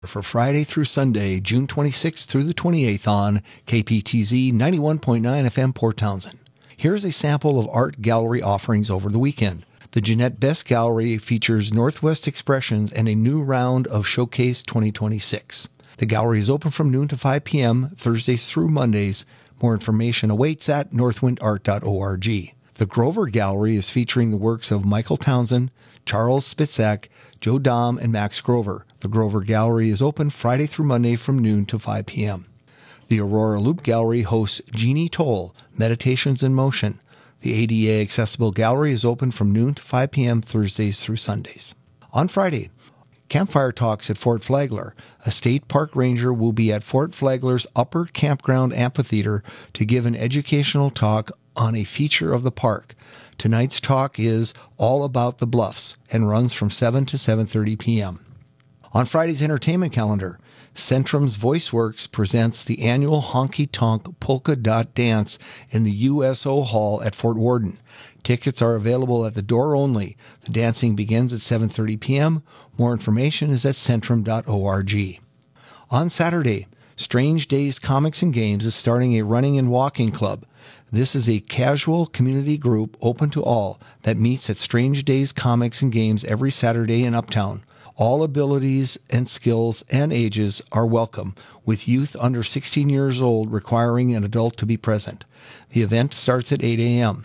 For Friday through Sunday, June 26th through the 28th on KPTZ 91.9 FM Port Townsend. Here's a sample of art gallery offerings over the weekend. The Jeanette Best Gallery features Northwest Expressions and a new round of Showcase 2026. The gallery is open from noon to 5 p.m. Thursdays through Mondays. More information awaits at northwindart.org. The Grover Gallery is featuring the works of Michael Townsend, Charles Spitzak, Joe Dom, and Max Grover. The Grover Gallery is open Friday through Monday from noon to 5 p.m. The Aurora Loop Gallery hosts Jeannie Toll, Meditations in Motion. The ADA Accessible Gallery is open from noon to 5 p.m. Thursdays through Sundays. On Friday, Campfire Talks at Fort Flagler. A state park ranger will be at Fort Flagler's Upper Campground Amphitheater to give an educational talk on a feature of the park. Tonight's talk is all about the Bluffs and runs from 7 to 7:30 p.m. On Friday's entertainment calendar, Centrum's VoiceWorks presents the annual Honky Tonk Polka Dot Dance in the USO Hall at Fort Worden. Tickets are available at the door only. The dancing begins at 7:30 p.m. More information is at centrum.org. On Saturday, Strange Days Comics and Games is starting a running and walking club. This is a casual community group open to all that meets at Strange Days Comics and Games every Saturday in Uptown. All abilities and skills and ages are welcome, with youth under 16 years old requiring an adult to be present. The event starts at 8 a.m.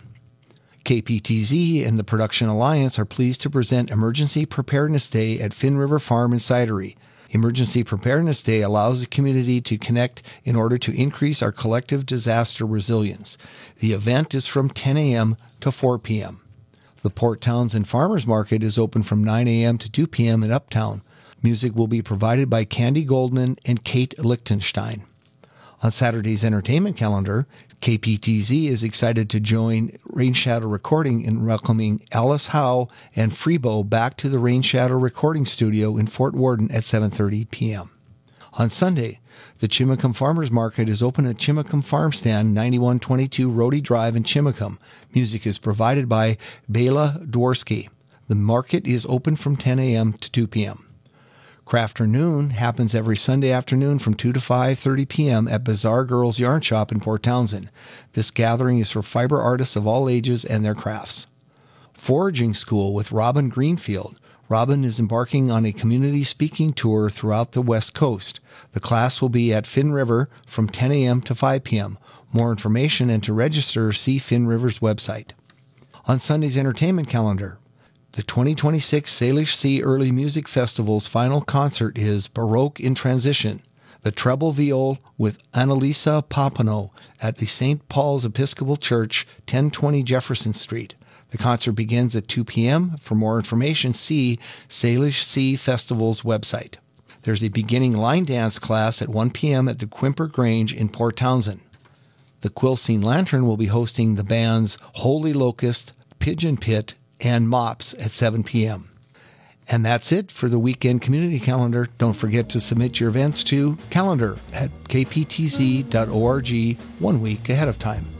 KPTZ and the Production Alliance are pleased to present Emergency Preparedness Day at Finn River Farm and Cidery. Emergency Preparedness Day allows the community to connect in order to increase our collective disaster resilience. The event is from 10 a.m. to 4 p.m. The Port Townsend Farmers Market is open from 9 a.m. to 2 p.m. in Uptown. Music will be provided by Candy Goldman and Kate Lichtenstein. On Saturday's entertainment calendar, KPTZ is excited to join Rain Shadow Recording in welcoming Alice Howe and Freebo back to the Rain Shadow Recording Studio in Fort Worden at 7:30 p.m. On Sunday, the Chimacum Farmers Market is open at Chimacum Farm Stand, 9122 Rhodey Drive in Chimacum. Music is provided by Bela Dworsky. The market is open from 10 a.m. to 2 p.m. Crafternoon happens every Sunday afternoon from 2 to 5:30 p.m. at Bazaar Girls Yarn Shop in Port Townsend. This gathering is for fiber artists of all ages and their crafts. Foraging School with Robin Greenfield. Robin is embarking on a community speaking tour throughout the West Coast. The class will be at Finn River from 10 a.m. to 5 p.m. More information and to register, see Finn River's website. On Sunday's entertainment calendar, the 2026 Salish Sea Early Music Festival's final concert is Baroque in Transition, the treble viol with Annalisa Papineau at the St. Paul's Episcopal Church, 1020 Jefferson Street. The concert begins at 2 p.m. For more information, see Salish Sea Festival's website. There's a beginning line dance class at 1 p.m. at the Quimper Grange in Port Townsend. The Quilcene Lantern will be hosting the bands Holy Locust, Pigeon Pit, and Mops at 7 p.m. And that's it for the weekend community calendar. Don't forget to submit your events to calendar@kptz.org 1 week ahead of time.